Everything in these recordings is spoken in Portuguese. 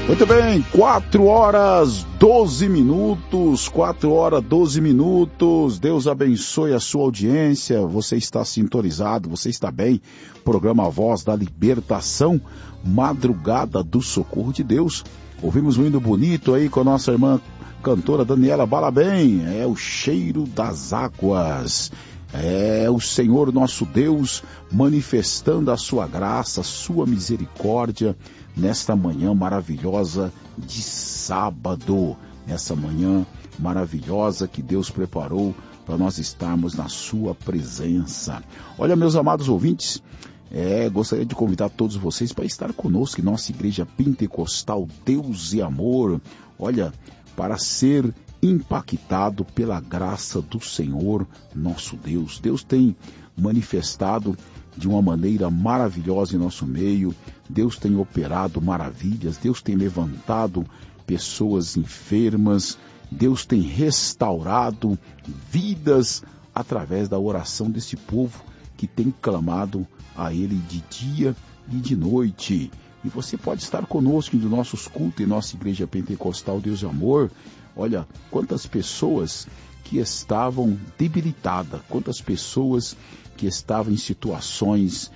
Muito bem, 4 horas 12 minutos, 4 horas 12 minutos. Deus abençoe a sua audiência. Você está sintonizado, você está bem. Programa Voz da Libertação, Madrugada do Socorro de Deus. Ouvimos um hino bonito aí com a nossa irmã cantora Daniela Balabem. É o cheiro das águas. É o Senhor nosso Deus manifestando a sua graça, a sua misericórdia nesta manhã maravilhosa de sábado, nessa manhã maravilhosa que Deus preparou para nós estarmos na sua presença. Olha, meus amados ouvintes, gostaria de convidar todos vocês para estar conosco em nossa igreja pentecostal Deus e Amor, olha, para ser impactado pela graça do Senhor nosso Deus. Deus tem manifestado de uma maneira maravilhosa em nosso meio. Deus tem operado maravilhas. Deus tem levantado pessoas enfermas. Deus tem restaurado vidas através da oração desse povo que tem clamado a Ele de dia e de noite. E você pode estar conosco nos nossos cultos em nossa igreja pentecostal Deus e Amor. Olha, quantas pessoas que estavam debilitadas, quantas pessoas que estavam em situações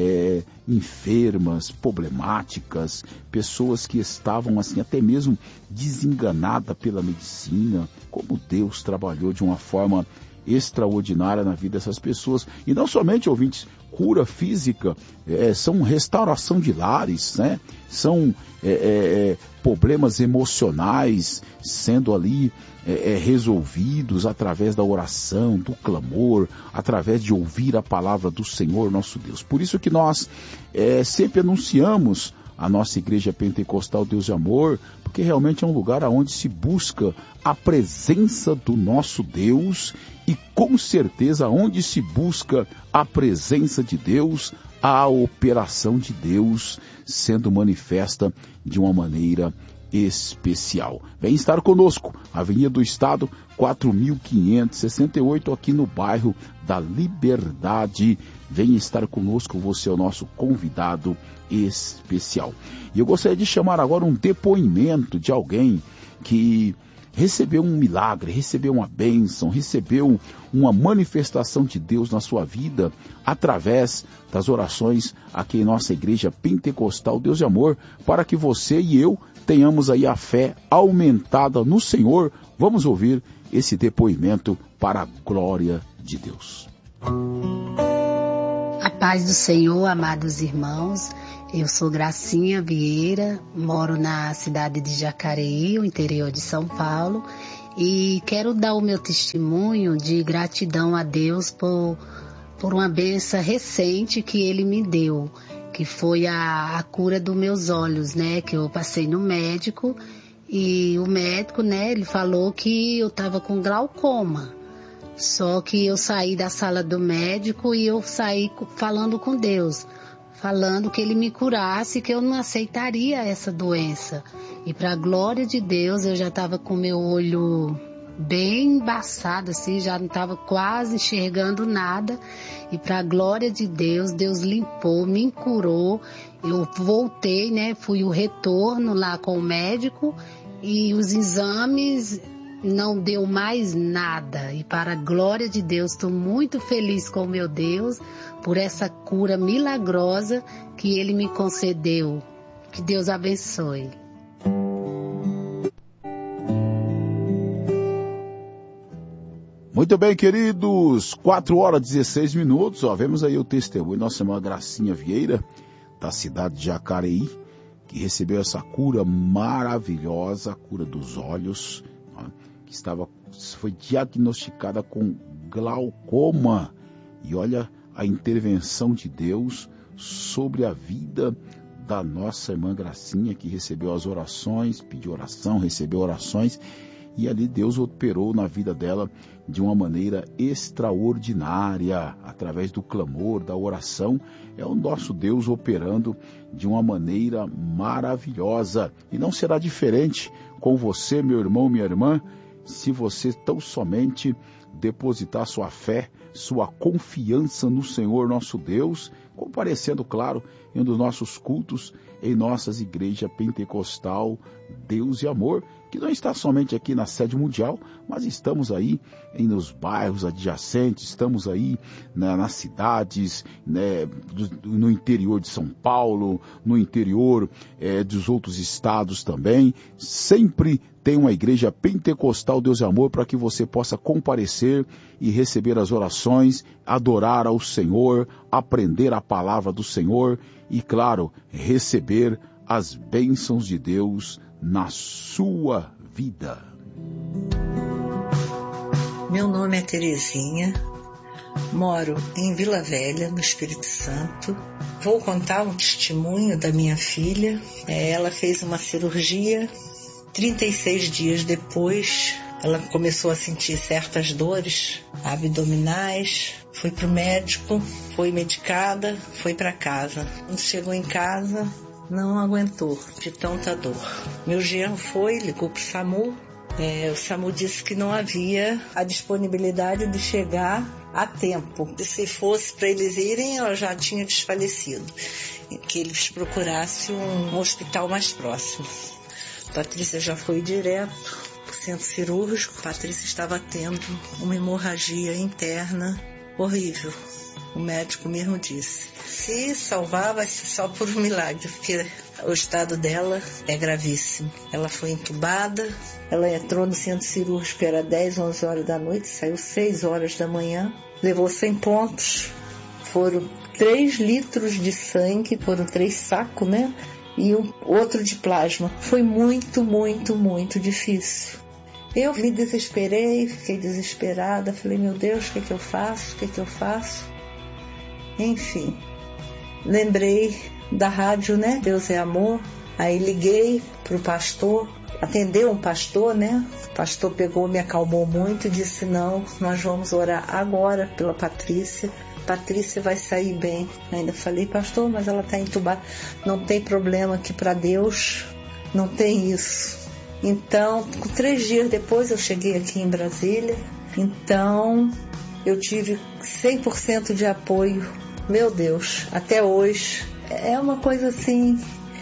enfermas, problemáticas, pessoas que estavam assim até mesmo desenganadas pela medicina, como Deus trabalhou de uma forma extraordinária na vida dessas pessoas. E não somente, ouvintes, cura física, são restauração de lares, né? São problemas emocionais sendo ali resolvidos através da oração, do clamor, através de ouvir a palavra do Senhor nosso Deus. Por isso que nós sempre anunciamos a nossa igreja pentecostal Deus e Amor, porque realmente é um lugar onde se busca a presença do nosso Deus e com certeza onde se busca a presença de Deus, a operação de Deus sendo manifesta de uma maneira especial. Vem estar conosco, Avenida do Estado, 4.568, aqui no bairro da Liberdade. Vem estar conosco, você é o nosso convidado especial. E eu gostaria de chamar agora um depoimento de alguém que recebeu um milagre, recebeu uma bênção, recebeu uma manifestação de Deus na sua vida através das orações aqui em nossa igreja pentecostal Deus e Amor, para que você e eu tenhamos aí a fé aumentada no Senhor. Vamos ouvir esse depoimento para a glória de Deus. A paz do Senhor, amados irmãos. Eu sou Gracinha Vieira, moro na cidade de Jacareí, o interior de São Paulo, e quero dar o meu testemunho de gratidão a Deus por uma bênção recente que Ele me deu, que foi a cura dos meus olhos, né? Que eu passei no médico e o médico, né? Ele falou que eu estava com glaucoma. Só que eu saí da sala do médico e eu saí falando com Deus, falando que Ele me curasse, que eu não aceitaria essa doença. E para a glória de Deus, eu já estava com meu olho bem embaçado, assim, já não estava quase enxergando nada. E para a glória de Deus, Deus limpou, me curou. Eu voltei, né? Fui o retorno lá com o médico e os exames não deu mais nada. E para a glória de Deus, estou muito feliz com o meu Deus por essa cura milagrosa que Ele me concedeu. Que Deus abençoe. Muito bem, queridos, 4 horas e 16 minutos, vemos aí o testemunho da nossa irmã Gracinha Vieira, da cidade de Jacareí, que recebeu essa cura maravilhosa, a cura dos olhos, que foi diagnosticada com glaucoma. E olha a intervenção de Deus sobre a vida da nossa irmã Gracinha, que recebeu as orações, pediu oração, recebeu orações, e ali Deus operou na vida dela de uma maneira extraordinária, através do clamor, da oração. É o nosso Deus operando de uma maneira maravilhosa. E não será diferente com você, meu irmão, minha irmã, se você tão somente depositar sua fé, sua confiança no Senhor nosso Deus, comparecendo, claro, em um dos nossos cultos, em nossas igrejas pentecostal, Deus e Amor, que não está somente aqui na sede mundial, mas estamos aí nos bairros adjacentes, estamos aí nas cidades, né, no interior de São Paulo, no interior dos outros estados também. Sempre tem uma igreja pentecostal Deus e Amor para que você possa comparecer e receber as orações, adorar ao Senhor, aprender a palavra do Senhor e, claro, receber as bênçãos de Deus na sua vida. Meu nome é Terezinha, moro em Vila Velha, no Espírito Santo. Vou contar um testemunho da minha filha. Ela fez uma cirurgia, 36 dias depois, ela começou a sentir certas dores abdominais, foi para o médico, foi medicada, foi para casa. Quando chegou em casa, não aguentou de tanta dor. Meu genro ligou para o SAMU. O SAMU disse que não havia a disponibilidade de chegar a tempo. Se fosse para eles irem, ela já tinha desfalecido. Que eles procurassem um hospital mais próximo. Patrícia já foi direto para o centro cirúrgico. Patrícia estava tendo uma hemorragia interna horrível. O médico mesmo disse: se salvar vai ser só por um milagre, porque o estado dela é gravíssimo. Ela foi entubada, ela entrou no centro cirúrgico, era 10, 11 horas da noite, saiu 6 horas da manhã, levou 100 pontos, foram 3 litros de sangue, foram 3 sacos, né? E outro de plasma. Foi muito, muito, muito difícil. Eu me desesperei, fiquei desesperada, falei: meu Deus, o que eu faço? O que eu faço? Enfim, lembrei da rádio, né? Deus é Amor. Aí liguei pro pastor, atendeu um pastor, né? O pastor pegou, me acalmou muito e disse: não, nós vamos orar agora pela Patrícia. Patrícia vai sair bem. Ainda falei: pastor, mas ela está entubada. Não tem problema, que para Deus não tem isso. Então, 3 dias depois eu cheguei aqui em Brasília. Então, eu tive 100% de apoio. Meu Deus, até hoje é uma coisa assim,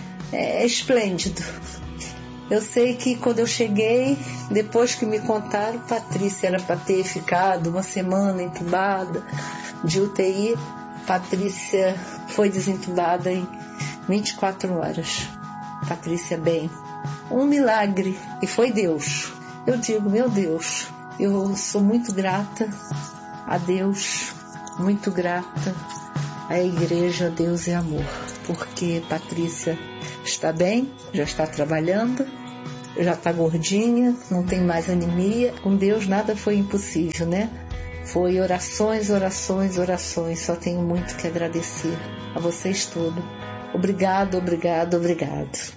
esplêndido. Eu sei que quando eu cheguei, depois que me contaram, Patrícia era para ter ficado uma semana entubada de UTI. Patrícia foi desentubada em 24 horas. Patrícia bem. Um milagre. E foi Deus. Eu digo: meu Deus, eu sou muito grata a Deus, muito grata à igreja Deus é Amor, porque Patrícia está bem, já está trabalhando, já está gordinha, não tem mais anemia. Com Deus nada foi impossível, né? Foi orações, orações, orações. Só tenho muito que agradecer a vocês todos. Obrigado, obrigado, obrigado.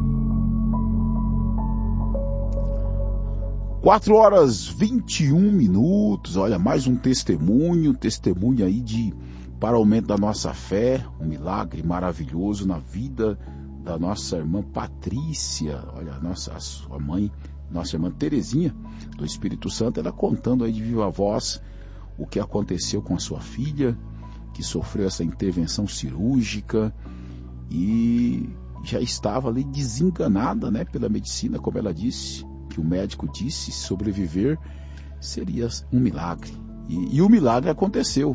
4h21. Olha, mais um testemunho aí para aumento da nossa fé, um milagre maravilhoso na vida da nossa irmã Patrícia. Olha, a sua mãe, nossa irmã Terezinha, do Espírito Santo, ela contando aí de viva voz o que aconteceu com a sua filha, que sofreu essa intervenção cirúrgica e já estava ali desenganada, né, pela medicina, como ela disse, que o médico disse, sobreviver seria um milagre. E o milagre aconteceu.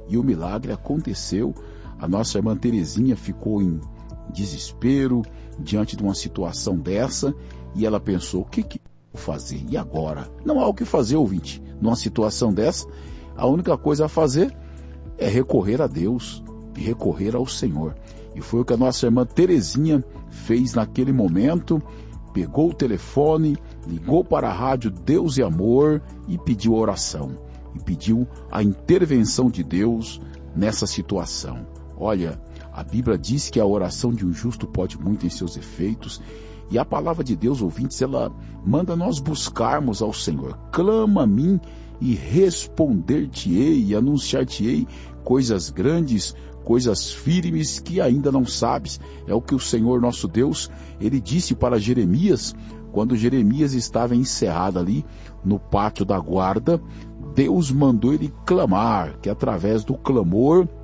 A nossa irmã Terezinha ficou em desespero diante de uma situação dessa e ela pensou: o que vou fazer? E agora? Não há o que fazer, ouvinte. Numa situação dessa, a única coisa a fazer é recorrer a Deus, recorrer ao Senhor. E foi o que a nossa irmã Terezinha fez naquele momento. Pegou o telefone, ligou para a rádio Deus e Amor e pediu oração. E pediu a intervenção de Deus nessa situação. Olha, a Bíblia diz que a oração de um justo pode muito em seus efeitos. E a palavra de Deus, ouvintes, ela manda nós buscarmos ao Senhor. Clama a mim e responder-te-ei e anunciar-te-ei coisas grandes, coisas firmes que ainda não sabes. É o que o Senhor nosso Deus, ele disse para Jeremias, quando Jeremias estava encerrado ali no pátio da guarda. Deus mandou ele clamar, que através do clamor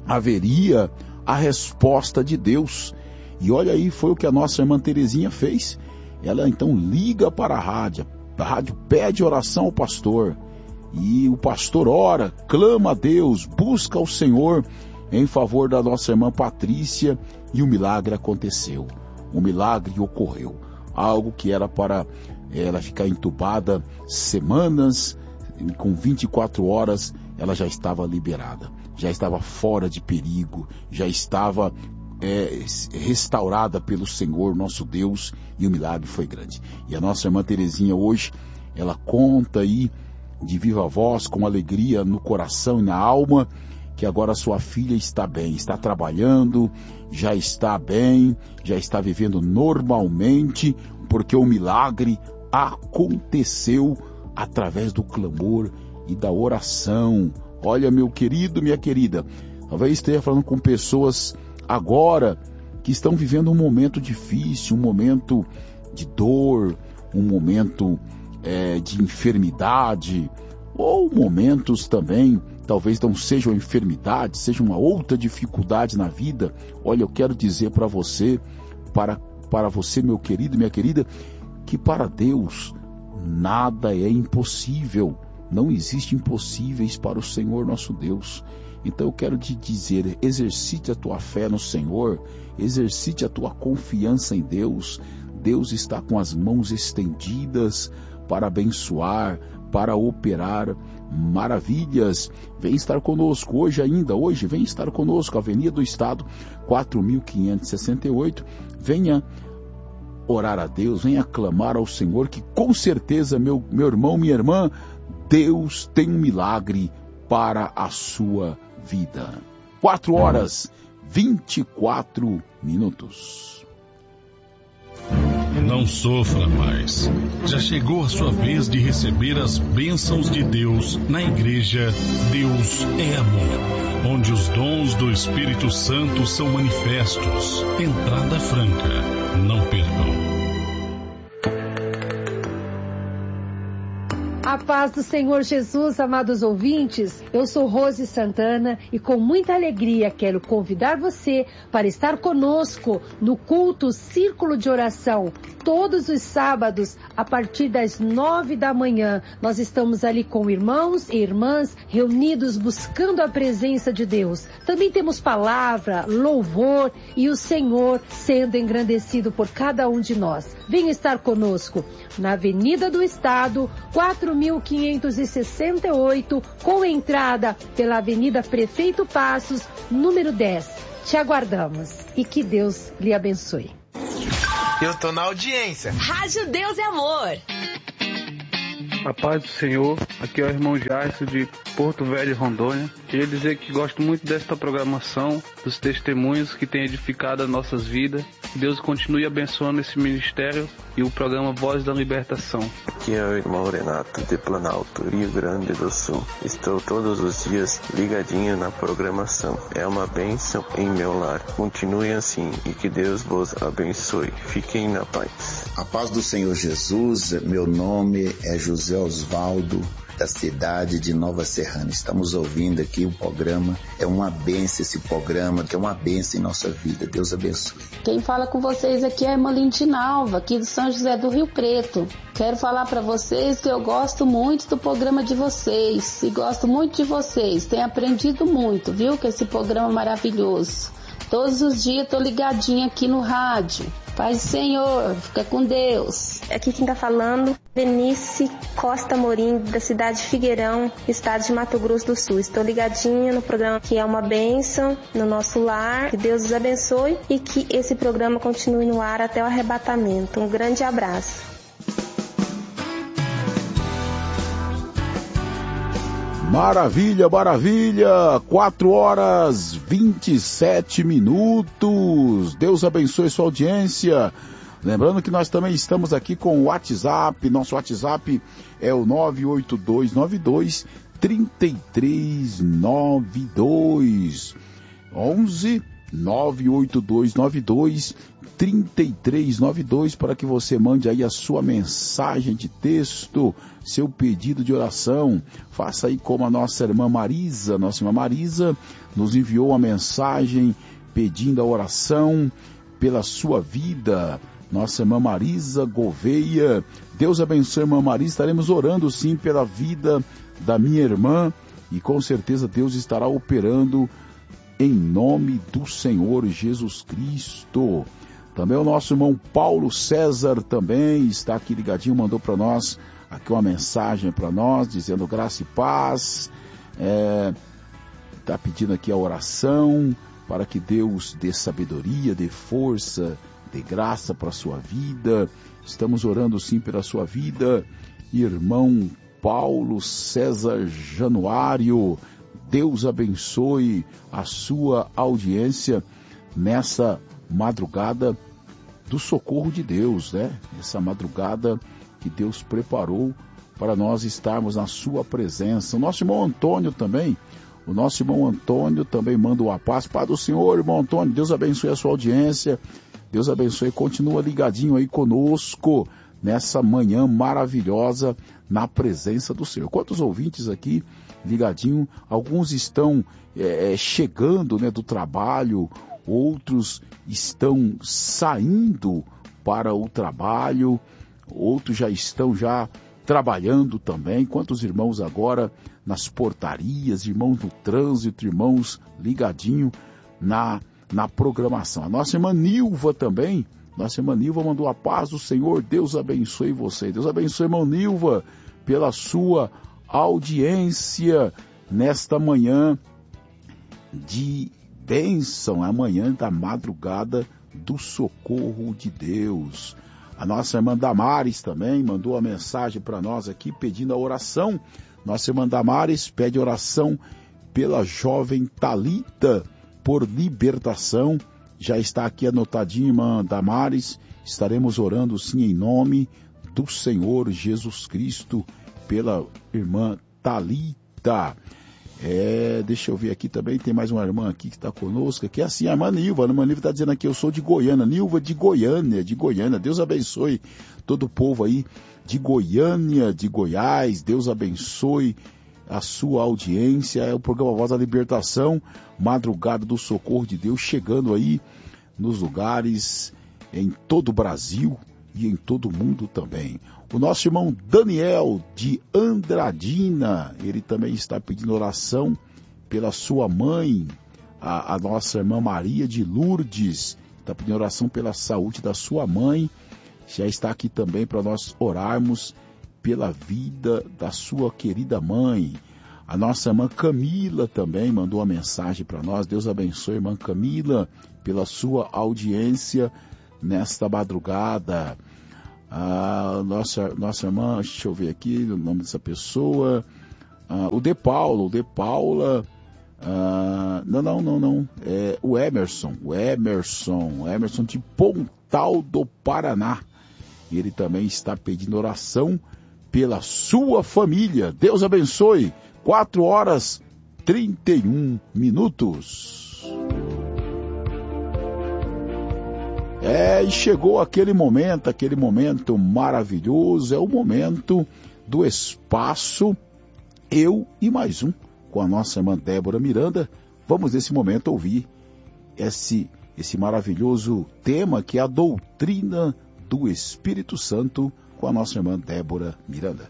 haveria a resposta de Deus. E olha aí, foi o que a nossa irmã Terezinha fez. Ela então liga para a rádio pede oração ao pastor, e o pastor ora, clama a Deus, busca o Senhor em favor da nossa irmã Patrícia, e o milagre aconteceu. O milagre ocorreu. Algo que era para ela ficar entubada semanas, com 24 horas ela já estava liberada, já estava fora de perigo, já estava restaurada pelo Senhor nosso Deus, e o milagre foi grande. E a nossa irmã Terezinha hoje, ela conta aí de viva voz, com alegria no coração e na alma, que agora sua filha está bem, está trabalhando, já está bem, já está vivendo normalmente, porque o milagre aconteceu através do clamor e da oração. Olha, meu querido, minha querida, talvez esteja falando com pessoas agora que estão vivendo um momento difícil, um momento de dor, um momento de enfermidade, ou momentos também, talvez não sejam enfermidade, seja uma outra dificuldade na vida. Olha, eu quero dizer para você, para você, meu querido, minha querida, que para Deus nada é impossível. Não existe impossíveis para o Senhor nosso Deus. Então eu quero te dizer, exercite a tua fé no Senhor, exercite a tua confiança em Deus. Deus está com as mãos estendidas para abençoar, para operar maravilhas. Vem estar conosco hoje ainda, hoje vem estar conosco, Avenida do Estado, 4568. Venha orar a Deus, venha clamar ao Senhor, que com certeza, meu irmão, minha irmã, Deus tem um milagre para a sua vida. 4h24. Não sofra mais. Já chegou a sua vez de receber as bênçãos de Deus na igreja Deus é Amor, onde os dons do Espírito Santo são manifestos. Entrada franca. Não percam. A paz do Senhor Jesus, amados ouvintes, eu sou Rose Santana e com muita alegria quero convidar você para estar conosco no culto Círculo de Oração, todos os sábados, a partir das 9 da manhã. Nós estamos ali com irmãos e irmãs reunidos buscando a presença de Deus. Também temos palavra, louvor e o Senhor sendo engrandecido por cada um de nós. Venha estar conosco na Avenida do Estado, 4568, com entrada pela Avenida Prefeito Passos, número 10. Te aguardamos e que Deus lhe abençoe. Eu tô na audiência. Rádio Deus é Amor. A paz do Senhor, aqui é o irmão Jairson de Porto Velho, Rondônia. Queria dizer que gosto muito desta programação, dos testemunhos que tem edificado as nossas vidas. Que Deus continue abençoando esse ministério e o programa Voz da Libertação. Aqui é o irmão Renato de Planalto, Rio Grande do Sul. Estou todos os dias ligadinho na programação. É uma bênção em meu lar. Continue assim e que Deus vos abençoe. Fiquem na paz. A paz do Senhor Jesus, meu nome é José Osvaldo, da cidade de Nova Serrana. Estamos ouvindo aqui o programa, é uma bênção esse programa, que é uma bênção em nossa vida. Deus abençoe. Quem fala com vocês aqui é a irmã Lindinalva, aqui do São José do Rio Preto. Quero falar para vocês que eu gosto muito do programa de vocês e gosto muito de vocês. Tenho aprendido muito, viu, com esse programa maravilhoso. Todos os dias tô ligadinha aqui no rádio. Paz do Senhor, fica com Deus. Aqui quem tá falando, Denise Costa Morim, da cidade de Figueirão, estado de Mato Grosso do Sul. Estou ligadinha no programa que é uma bênção no nosso lar. Que Deus os abençoe e que esse programa continue no ar até o arrebatamento. Um grande abraço. Maravilha, maravilha, 4h27. Deus abençoe sua audiência. Lembrando que nós também estamos aqui com o WhatsApp. Nosso WhatsApp é o 98292-3392. 11 98292-3392, para que você mande aí a sua mensagem de texto, seu pedido de oração. Faça aí como a nossa irmã Marisa. Nossa irmã Marisa nos enviou uma mensagem pedindo a oração pela sua vida. Nossa irmã Marisa Gouveia. Deus abençoe, irmã Marisa. Estaremos orando sim pela vida da minha irmã e com certeza Deus estará operando em nome do Senhor Jesus Cristo. Também o nosso irmão Paulo César também está aqui ligadinho, mandou para nós aqui uma mensagem para nós, dizendo graça e paz. Está pedindo aqui a oração para que Deus dê sabedoria, dê força, dê graça para a sua vida. Estamos orando sim pela sua vida, irmão Paulo César Januário. Deus abençoe a sua audiência nessa madrugada do socorro de Deus, né? Essa madrugada que Deus preparou para nós estarmos na sua presença. O nosso irmão Antônio também manda uma paz. Paz do Senhor, irmão Antônio. Deus abençoe a sua audiência. Deus abençoe. Continua ligadinho aí conosco nessa manhã maravilhosa na presença do Senhor. Quantos ouvintes aqui ligadinho? Alguns estão chegando, né, do trabalho, outros estão saindo para o trabalho, outros já estão trabalhando também. Quantos irmãos agora nas portarias, irmãos no trânsito, irmãos ligadinho na programação. A nossa irmã Nilva também, mandou a paz do Senhor. Deus abençoe você. Deus abençoe, irmã Nilva, pela sua audiência nesta manhã de bênção, amanhã da madrugada do socorro de Deus. A nossa irmã Damares também mandou uma mensagem para nós aqui pedindo a oração. Nossa irmã Damares pede oração pela jovem Thalita, por libertação. Já está aqui anotadinho, irmã Damares. Estaremos orando sim em nome do Senhor Jesus Cristo pela irmã Thalita. Deixa eu ver aqui também, tem mais uma irmã aqui que está conosco, que é assim, a irmã Nilva está dizendo aqui, eu sou de Goiânia, Nilva de Goiânia, Deus abençoe todo o povo aí de Goiânia, de Goiás, Deus abençoe a sua audiência. É o programa Voz da Libertação, madrugada do socorro de Deus, chegando aí nos lugares em todo o Brasil e em todo o mundo também. O nosso irmão Daniel de Andradina, ele também está pedindo oração pela sua mãe, a nossa irmã Maria de Lourdes, está pedindo oração pela saúde da sua mãe. Já está aqui também para nós orarmos pela vida da sua querida mãe. A nossa irmã Camila também mandou uma mensagem para nós. Deus abençoe, irmã Camila, pela sua audiência nesta madrugada. Nossa irmã, deixa eu ver aqui o nome dessa pessoa. O De Paula. Não. É o Emerson de Pontal do Paraná. Ele também está pedindo oração pela sua família. Deus abençoe. 4h31. E chegou aquele momento maravilhoso, é o momento do espaço Eu e Mais Um, com a nossa irmã Débora Miranda. Vamos nesse momento ouvir esse maravilhoso tema que é a doutrina do Espírito Santo, com a nossa irmã Débora Miranda.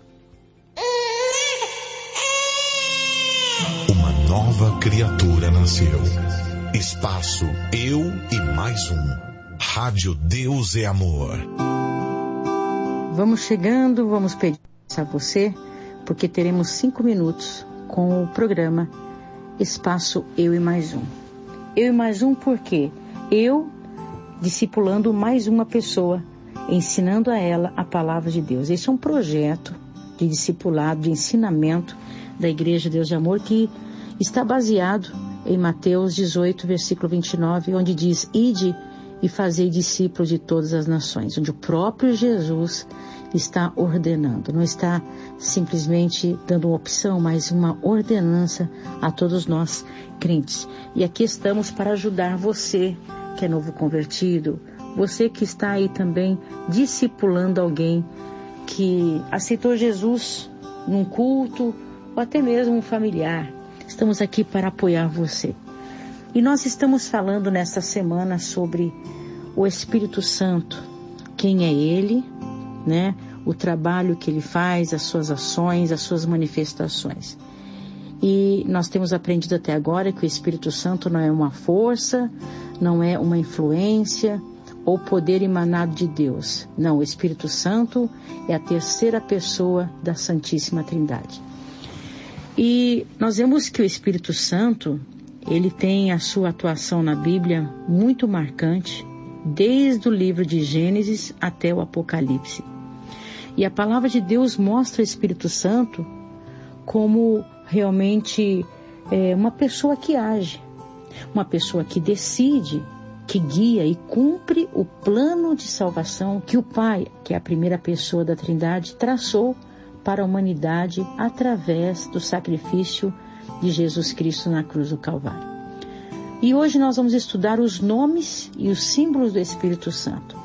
Uma nova criatura nasceu. Espaço Eu e Mais Um. Rádio Deus é Amor. Vamos chegando, vamos pedir a você, porque teremos 5 minutos com o programa Espaço Eu e Mais Um. Eu e Mais Um porque eu discipulando mais uma pessoa, ensinando a ela a palavra de Deus. Esse é um projeto de discipulado, de ensinamento da Igreja Deus de Amor, que está baseado em Mateus 18, versículo 29, onde diz: Ide e fazei discípulos de todas as nações, onde o próprio Jesus está ordenando, não está simplesmente dando uma opção, mas uma ordenança a todos nós crentes. E aqui estamos para ajudar você que é novo convertido, você que está aí também discipulando alguém que aceitou Jesus num culto ou até mesmo um familiar. Estamos aqui para apoiar você. E nós estamos falando nesta semana sobre o Espírito Santo, quem é Ele, né? O trabalho que Ele faz, as suas ações, as suas manifestações. E nós temos aprendido até agora que o Espírito Santo não é uma força, não é uma influência ou poder emanado de Deus. Não, o Espírito Santo é a terceira pessoa da Santíssima Trindade. E nós vemos que o Espírito Santo, ele tem a sua atuação na Bíblia muito marcante, desde o livro de Gênesis até o Apocalipse. E a palavra de Deus mostra o Espírito Santo como realmente uma pessoa que age, uma pessoa que decide, que guia e cumpre o plano de salvação que o Pai, que é a primeira pessoa da Trindade, traçou para a humanidade através do sacrifício de Jesus Cristo na cruz do Calvário. E hoje nós vamos estudar os nomes e os símbolos do Espírito Santo.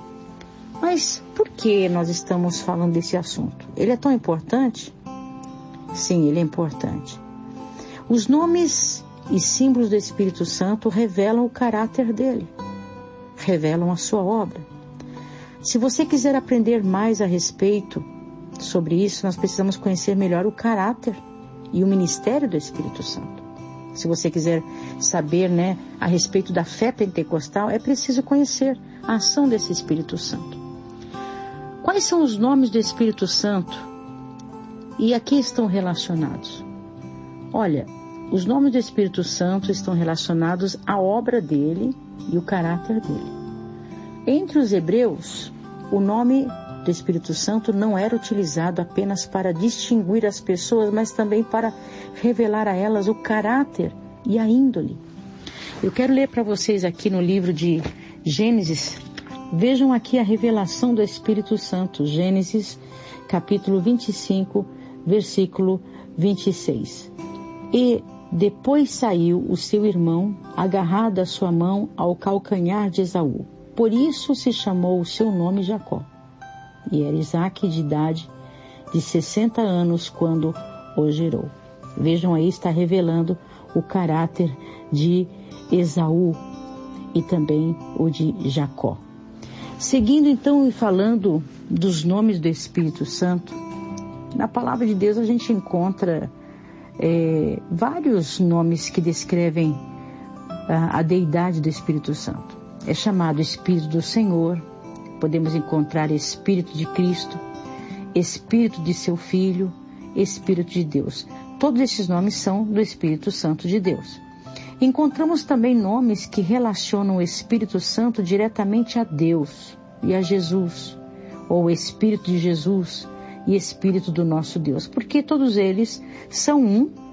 Mas por que nós estamos falando desse assunto? Ele é tão importante? Sim, ele é importante. Os nomes e símbolos do Espírito Santo revelam o caráter dele, revelam a sua obra. Se você quiser aprender mais a respeito sobre isso, nós precisamos conhecer melhor o caráter e o ministério do Espírito Santo. Se você quiser saber, a respeito da fé pentecostal, é preciso conhecer a ação desse Espírito Santo. Quais são os nomes do Espírito Santo e a que estão relacionados? Olha, os nomes do Espírito Santo estão relacionados à obra dele e o caráter dele. Entre os hebreus, o nome do Espírito Santo não era utilizado apenas para distinguir as pessoas, mas também para revelar a elas o caráter e a índole. Eu quero ler para vocês aqui no livro de Gênesis. Vejam aqui a revelação do Espírito Santo. Gênesis, capítulo 25, versículo 26. E depois saiu o seu irmão, agarrado a sua mão ao calcanhar de Esaú. Por isso se chamou o seu nome Jacó. E era Isaque de idade de 60 anos quando o gerou. Vejam aí, está revelando o caráter de Esaú e também o de Jacó. Seguindo então e falando dos nomes do Espírito Santo, na palavra de Deus a gente encontra vários nomes que descrevem a deidade do Espírito Santo. É chamado Espírito do Senhor, podemos encontrar Espírito de Cristo, Espírito de seu Filho, Espírito de Deus. Todos esses nomes são do Espírito Santo de Deus. Encontramos também nomes que relacionam o Espírito Santo diretamente a Deus e a Jesus, ou Espírito de Jesus e Espírito do nosso Deus, porque todos eles são um